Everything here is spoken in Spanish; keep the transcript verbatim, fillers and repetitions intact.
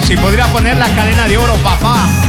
Si podría poner la cadena de oro, papá.